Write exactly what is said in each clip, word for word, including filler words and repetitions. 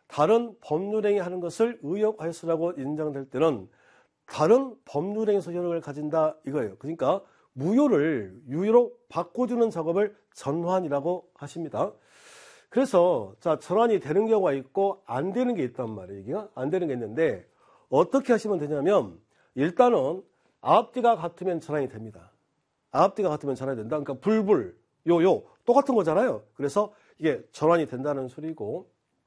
다른 법률행위 하는 것을 의역하였으라고 인정될 때는 다른 법률행위에서 효력을 가진다 이거예요. 그러니까 무효를 유효로 바꿔주는 작업을 전환이라고 하십니다. 그래서 자 전환이 되는 경우가 있고 안 되는 게 있단 말이에요. 이게 안 되는 게 있는데 어떻게 하시면 되냐면 일단은 앞뒤가 같으면 전환이 됩니다. 앞뒤가 같으면 전환이 된다. 그러니까 불불, 요요 똑같은 거잖아요. 그래서 이게 전환이 된다는 소리고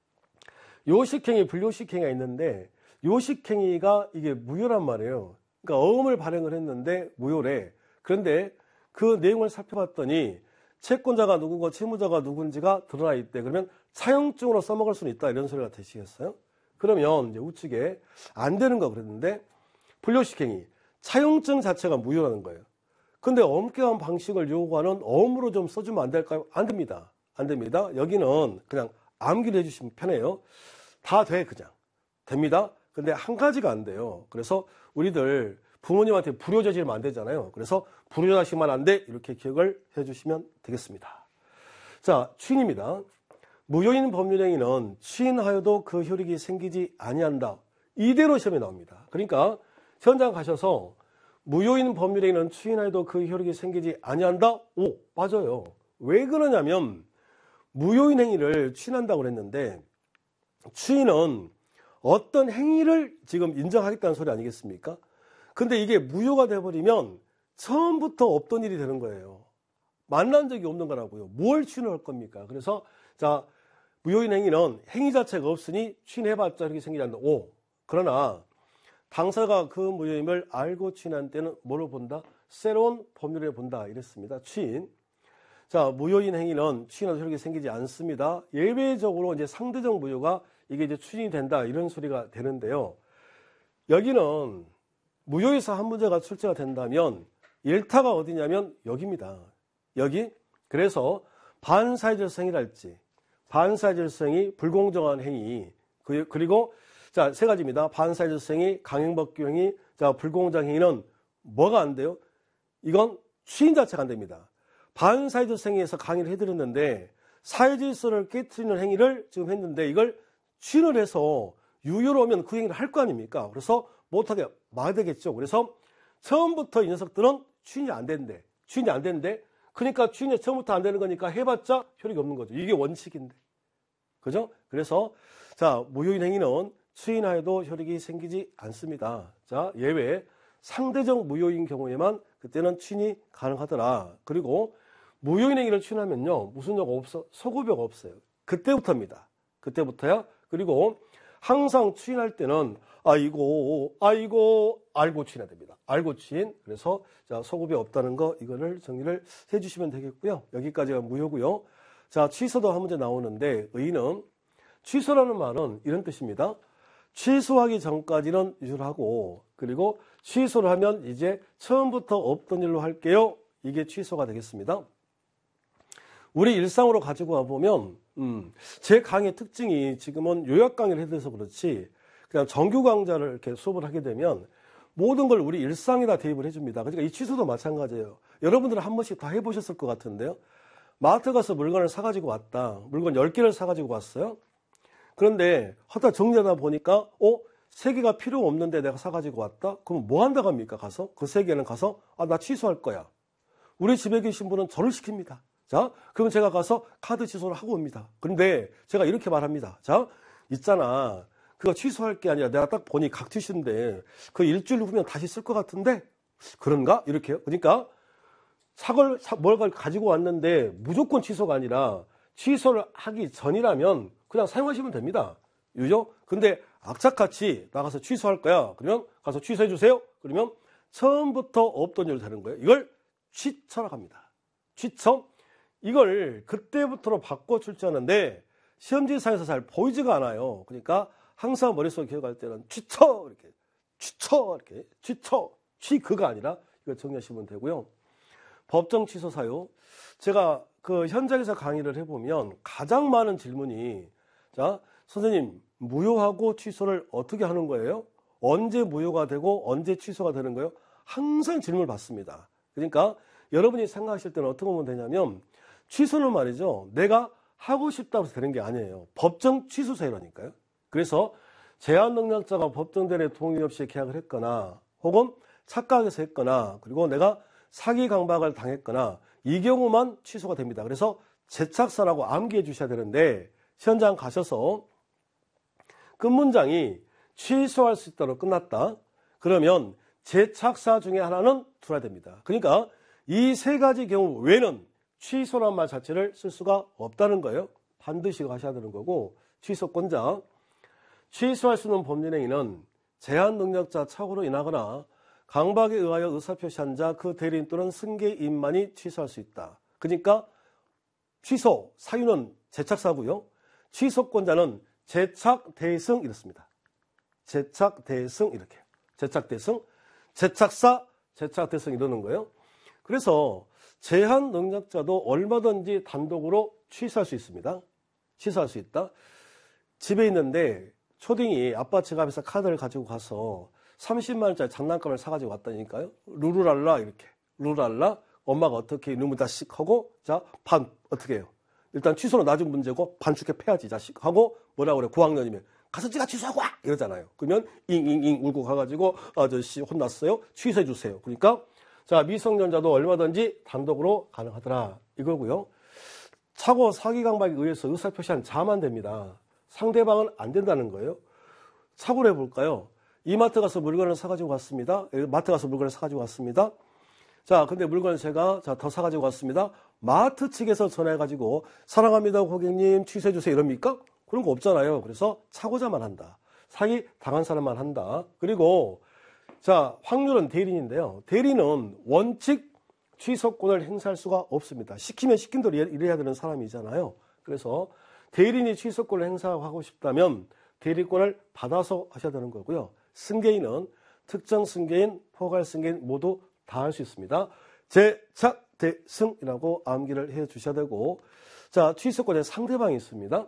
요식행위, 불요식행위가 있는데 요식행위가 이게 무효란 말이에요. 그러니까 어음을 발행을 했는데 무효래. 그런데 그 내용을 살펴봤더니 채권자가 누구고 채무자가 누군지가 드러나 있대. 그러면 차용증으로 써먹을 수는 있다. 이런 소리가 되시겠어요? 그러면 이제 우측에 안 되는 거 그랬는데 불요식행위, 차용증 자체가 무효라는 거예요. 근데 엄격한 방식을 요구하는 어음으로 좀 써주면 안 될까요? 안 됩니다. 안 됩니다. 여기는 그냥 암기를 해주시면 편해요. 다 돼, 그냥. 됩니다. 근데 한 가지가 안 돼요. 그래서 우리들 부모님한테 불효저지르면 안 되잖아요. 그래서 불효자시면 안 돼. 이렇게 기억을 해주시면 되겠습니다. 자, 추인입니다. 무효인 법률행위는 추인하여도 그 효력이 생기지 아니한다. 이대로 시험에 나옵니다. 그러니까 현장 가셔서 무효인 법률행위는 추인하여도 그 효력이 생기지 아니한다? 오, 맞아요. 왜 그러냐면 무효인 행위를 추인한다고 그랬는데 추인은 어떤 행위를 지금 인정하겠다는 소리 아니겠습니까? 근데 이게 무효가 돼버리면 처음부터 없던 일이 되는 거예요. 만난 적이 없는 거라고요. 뭘 추인을 할 겁니까? 그래서 자 무효인 행위는 행위 자체가 없으니 추인해봤자 이렇게 생기지 않는다. 오, 그러나 당사가 그 무효임을 알고 추인한 때는 뭐로 본다? 새로운 법률에 본다 이랬습니다. 추인. 자, 무효인 행위는 추인하도 효력이 생기지 않습니다. 예외적으로 이제 상대적 무효가 이게 이제 추진이 된다 이런 소리가 되는데요. 여기는 무효에서 한 문제가 출제가 된다면 일타가 어디냐면 여기입니다. 여기. 그래서 반사회적 행위랄지 반사회적 행위, 불공정한 행위 그리고 자, 세 가지입니다. 반사회적 행위, 강행법규 행위, 자, 불공정 행위는 뭐가 안 돼요? 이건 추인 자체가 안 됩니다. 반사회적 행위에서 강의를 해드렸는데 사회질서를 깨트리는 행위를 지금 했는데 이걸 추인을 해서 유효로 오면 그 행위를 할 거 아닙니까? 그래서 못하게 막아야 되겠죠. 그래서 처음부터 이 녀석들은 추인이 안 된대. 추인이 안 되는데 그러니까 추인이 처음부터 안 되는 거니까 해봤자 효력이 없는 거죠. 이게 원칙인데. 그죠? 그래서 자, 무효인 행위는 추인하여도 효력이 생기지 않습니다. 자, 예외 상대적 무효인 경우에만 그때는 추인이 가능하더라. 그리고 무효인 행위를 추인하면요. 무슨 료가 없어? 소급료가 없어요. 그때부터입니다. 그때부터야. 그리고 항상 추인할 때는 아이고 아이고 알고 추인해야 됩니다. 알고 추인. 그래서 자, 소급이 없다는 거 이거를 정리를 해주시면 되겠고요. 여기까지가 무효고요. 자, 취소도 한 문제 나오는데 의의는 취소라는 말은 이런 뜻입니다. 취소하기 전까지는 유지를 하고 그리고 취소를 하면 이제 처음부터 없던 일로 할게요. 이게 취소가 되겠습니다. 우리 일상으로 가지고 와보면 음, 제 강의 특징이 지금은 요약 강의를 해드려서 그렇지 그냥 정규 강좌를 이렇게 수업을 하게 되면 모든 걸 우리 일상에다 대입을 해줍니다. 그러니까 이 취소도 마찬가지예요. 여러분들은 한 번씩 다 해보셨을 것 같은데요. 마트 가서 물건을 사가지고 왔다. 물건 열 개를 사가지고 왔어요. 그런데 하다 정리하다 보니까 어? 세 개가 필요 없는데 내가 사가지고 왔다? 그럼 뭐 한다고 합니까? 가서? 그 세 개는 가서 아, 나 취소할 거야. 우리 집에 계신 분은 저를 시킵니다. 자, 그럼 제가 가서 카드 취소를 하고 옵니다. 그런데 제가 이렇게 말합니다. 자, 있잖아. 그거 취소할 게 아니라 내가 딱 보니 각티슈인데 그 일주일 후면 다시 쓸 것 같은데 그런가? 이렇게요. 그러니까 사걸, 뭘 가지고 왔는데 무조건 취소가 아니라 취소를 하기 전이라면 그냥 사용하시면 됩니다. 유죠? 근데 악착같이 나가서 취소할 거야. 그러면 가서 취소해 주세요. 그러면 처음부터 없던 일로 되는 거예요. 이걸 취처라고 합니다. 취처. 이걸 그때부터로 바꿔 출제하는데 시험지상에서 잘 보이지가 않아요. 그러니까 항상 머릿속에 기억할 때는 취처 이렇게 취처 이렇게 취처 취그가 아니라 이거 정리하시면 되고요. 법정 취소 사유. 제가 그 현장에서 강의를 해보면 가장 많은 질문이 자 선생님 무효하고 취소를 어떻게 하는 거예요? 언제 무효가 되고 언제 취소가 되는 거예요? 항상 질문을 받습니다. 그러니까 여러분이 생각하실 때는 어떻게 보면 되냐면 취소는 말이죠. 내가 하고 싶다고 해서 되는 게 아니에요. 법정 취소 사유라니까요. 그래서 제한 능력자가 법정 대리의 동의 없이 계약을 했거나 혹은 착각해서 했거나 그리고 내가 사기 강박을 당했거나 이 경우만 취소가 됩니다. 그래서 제착사라고 암기해 주셔야 되는데 현장 가셔서 끝문장이 취소할 수 있도록 끝났다. 그러면 제착사 중에 하나는 들어야 됩니다. 그러니까 이 세 가지 경우 외에는 취소란 말 자체를 쓸 수가 없다는 거예요. 반드시 하셔야 되는 거고 취소권자. 취소할 수 있는 법률행위는 제한 능력자 착오로 인하거나 강박에 의하여 의사표시한 자 그 대리인 또는 승계인만이 취소할 수 있다. 그러니까 취소, 사유는 제착사고요. 취소권자는 제착, 대승 이렇습니다. 제착, 대승 이렇게. 제착, 대승, 제착사, 제착, 대승 이러는 거예요. 그래서 제한 능력자도 얼마든지 단독으로 취소할 수 있습니다. 취소할 수 있다. 집에 있는데 초딩이 아빠 지갑에서 카드를 가지고 가서 삼십만 원짜리 장난감을 사가지고 왔다니까요. 루루랄라 이렇게. 루루랄라 엄마가 어떻게 이놈의 자식 하고 자 반 어떻게 해요. 일단 취소는 낮은 문제고 반축해 패야지 자식 하고 뭐라 그래. 고학년이면 가서 지가 취소하고 와 이러잖아요. 그러면 잉잉잉 울고 가가지고 아저씨 혼났어요. 취소해 주세요. 그러니까 자 미성년자도 얼마든지 단독으로 가능하더라 이거고요. 착오 사기 강박에 의해서 의사표시한 자만 됩니다. 상대방은 안 된다는 거예요. 착오를 해볼까요? 이마트 가서 물건을 사가지고 왔습니다. 마트 가서 물건을 사가지고 왔습니다. 자, 근데 물건을 제가 자, 더 사가지고 왔습니다. 마트 측에서 전화해가지고 사랑합니다 고객님 취소해주세요 이럽니까? 그런 거 없잖아요. 그래서 착오자만 한다. 사기 당한 사람만 한다. 그리고 자 확률은 대리인인데요. 대리는 원칙 취소권을 행사할 수가 없습니다. 시키면 시킨 대로 일해야 되는 사람이잖아요. 그래서 대리인이 취소권을 행사하고 싶다면 대리권을 받아서 하셔야 되는 거고요. 승계인은 특정 승계인, 포괄 승계인 모두 다 할 수 있습니다. 제착, 대승이라고 암기를 해 주셔야 되고 자 취소권에 상대방이 있습니다.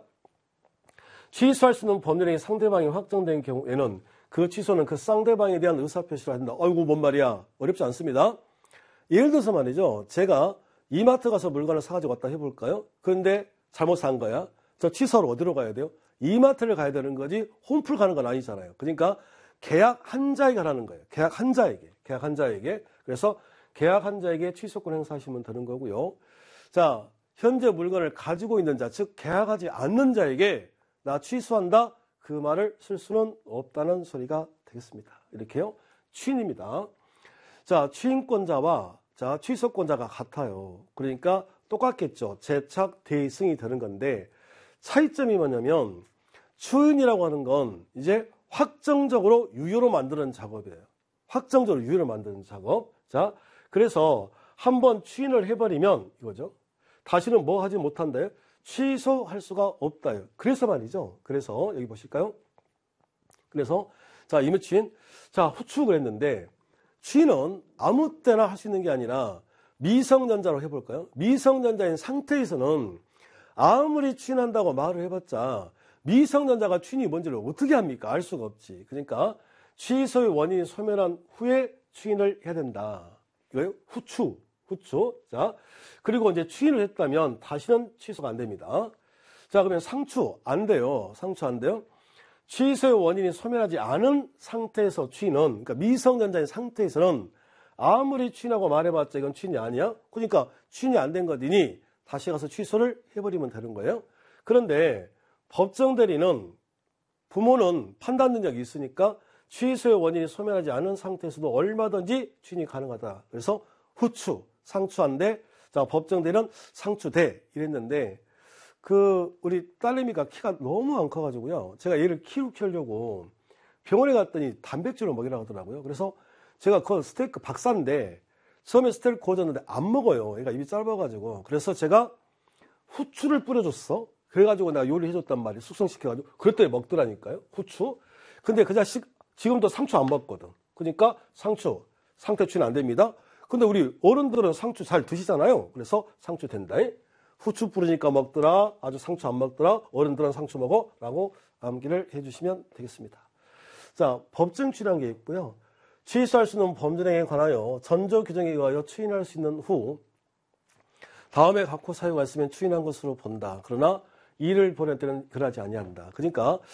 취소할 수 있는 법률행위 상대방이 확정된 경우에는 그 취소는 그 상대방에 대한 의사표시를 한다. 아이고 뭔 말이야. 어렵지 않습니다. 예를 들어서 말이죠. 제가 이마트 가서 물건을 사가지고 왔다 해볼까요? 그런데 잘못 산 거야. 저 취소하러 어디로 가야 돼요? 이마트를 가야 되는 거지 홈플 가는 건 아니잖아요. 그러니까 계약 한 자에게 하라는 거예요. 계약 한 자에게. 계약 한 자에게. 그래서 계약 한 자에게 취소권 행사하시면 되는 거고요. 자, 현재 물건을 가지고 있는 자, 즉 계약하지 않는 자에게 나 취소한다. 그 말을 쓸 수는 없다는 소리가 되겠습니다. 이렇게요. 취인입니다. 자, 취인권자와 자, 취소권자가 같아요. 그러니까 똑같겠죠. 제착, 대승이 되는 건데 차이점이 뭐냐면 추인이라고 하는 건 이제 확정적으로 유효로 만드는 작업이에요. 확정적으로 유효로 만드는 작업. 자, 그래서 한번 추인을 해버리면 이거죠. 다시는 뭐 하지 못한다요? 취소할 수가 없다요. 그래서 말이죠. 그래서 여기 보실까요? 그래서 자, 임의추인. 자, 후축을 했는데 추인은 아무 때나 할 수 있는 게 아니라 미성년자로 해볼까요? 미성년자인 상태에서는 아무리 추인한다고 말을 해봤자 미성년자가 추인이 뭔지를 어떻게 합니까? 알 수가 없지. 그러니까 취소의 원인이 소멸한 후에 추인을 해야 된다. 이거요? 후추. 후추. 자, 그리고 이제 추인을 했다면 다시는 취소가 안 됩니다. 자, 그러면 상추. 안 돼요. 상추 안 돼요. 취소의 원인이 소멸하지 않은 상태에서 추인은, 그러니까 미성년자인 상태에서는 아무리 추인하고 말해봤자 이건 추인이 아니야. 그러니까 추인이 안 된 거니 다시 가서 취소를 해버리면 되는 거예요. 그런데 법정 대리는 부모는 판단 능력이 있으니까 취소의 원인이 소멸하지 않은 상태에서도 얼마든지 추인이 가능하다. 그래서 후추, 상추한데 자 법정 대리는 상추대 이랬는데 그 우리 딸내미가 키가 너무 안 커가지고요. 제가 얘를 키우려고 병원에 갔더니 단백질을 먹이라고 하더라고요. 그래서 제가 그 스테이크 박사인데 처음에 스테이크 구워줬는데 안 먹어요. 얘가 입이 짧아가지고. 그래서 제가 후추를 뿌려줬어. 그래가지고 내가 요리해줬단 말이에요. 숙성시켜가지고. 그랬더니 먹더라니까요. 후추. 근데 그 자식 지금도 상추 안 먹거든. 그러니까 상추. 상태 추인 안 됩니다. 근데 우리 어른들은 상추 잘 드시잖아요. 그래서 상추 된다. 후추 뿌리니까 먹더라. 아주 상추 안 먹더라. 어른들은 상추 먹어. 라고 암기를 해주시면 되겠습니다. 자, 법정 추인한 게 있고요. 취소할 수 있는 범죄행위에 관하여 전조 규정에 의하여 추인할 수 있는 후 다음에 갖고 사유가 있으면 추인한 것으로 본다. 그러나 이를 보낼 때는 그러지 아니한다. 그러니까